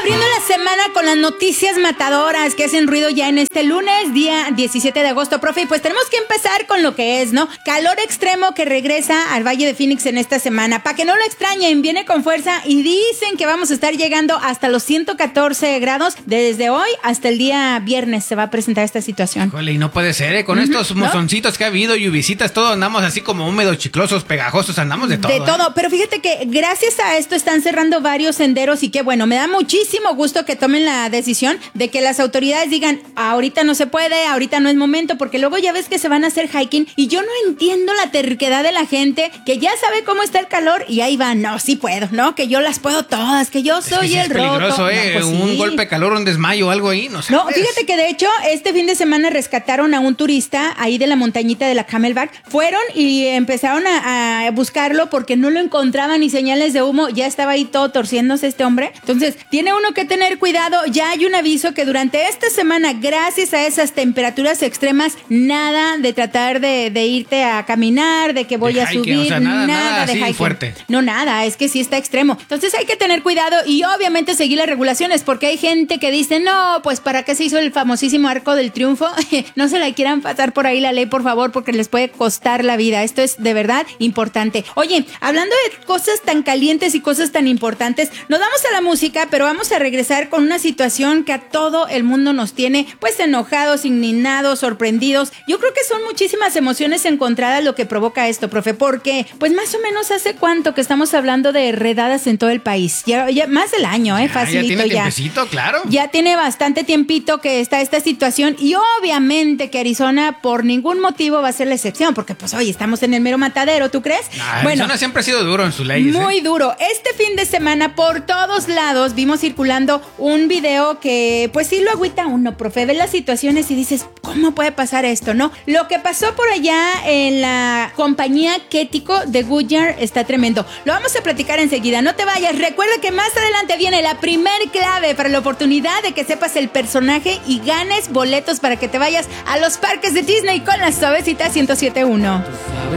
Abriendo la semana con las noticias matadoras que hacen ruido ya en este lunes, día 17 de agosto, profe. Y pues tenemos que empezar con lo que es, ¿no? Calor extremo que regresa al Valle de Phoenix en esta semana. Para que no lo extrañen, viene con fuerza y dicen que vamos a estar llegando hasta los 114 grados. Desde hoy hasta el día viernes se va a presentar esta situación. Híjole, y no puede ser, ¿eh? Con estos mozoncitos que ha habido, lluvisitas, todo andamos así como húmedos, chiclosos, pegajosos, andamos de todo. De todo, pero fíjate que gracias a esto están cerrando varios senderos y que bueno, me da muchísimo gusto que tomen la decisión de que las autoridades digan, ahorita no se puede, ahorita no es momento, porque luego ya ves que se van a hacer hiking y yo no entiendo la terquedad de la gente que ya sabe cómo está el calor y ahí van, no, sí puedo, ¿no? Que yo las puedo todas, que yo soy el roto. Es peligroso, ¿eh? No, pues un sí. golpe de calor, un desmayo, algo ahí, no sé. No, fíjate que de hecho este fin de semana rescataron a un turista ahí de la montañita de la Camelback. Fueron y empezaron a buscarlo porque no lo encontraban ni señales de humo. Ya estaba ahí todo torciéndose este hombre. Entonces, tiene uno que tener cuidado. Ya hay un aviso que durante esta semana, gracias a esas temperaturas extremas, nada de tratar de irte a caminar, de que voy de a hiking, subir, o sea, nada de así hiking. Fuerte. No, nada, es que sí está extremo. Entonces hay que tener cuidado y obviamente seguir las regulaciones porque hay gente que dice, no, pues ¿para qué se hizo el famosísimo Arco del Triunfo? No se la quieran pasar por ahí la ley, por favor, porque les puede costar la vida. Esto es de verdad importante. Oye, hablando de cosas tan calientes y cosas tan importantes, nos vamos a la música, pero vamos a regresar con una situación que a todo el mundo nos tiene pues enojados, indignados, sorprendidos. Yo creo que son muchísimas emociones encontradas lo que provoca esto, profe, porque pues más o menos hace cuánto que estamos hablando de redadas en todo el país. Ya más del año, facilito ya. Tiene tiempecito, claro. Ya tiene bastante tiempito que está esta situación y obviamente que Arizona por ningún motivo va a ser la excepción, porque pues oye, estamos en el mero matadero, ¿tú crees? Bueno, Arizona siempre ha sido duro en sus leyes. Muy duro. Este fin de semana por todos lados vimos circulando un video que pues sí lo agüita uno, profe, ves las situaciones y dices, ¿cómo puede pasar esto, no? Lo que pasó por allá en la compañía Quetico de Goodyear está tremendo. Lo vamos a platicar enseguida, no te vayas. Recuerda que más adelante viene la primer clave para la oportunidad de que sepas el personaje y ganes boletos para que te vayas a los parques de Disney con la Suavecita 107.1.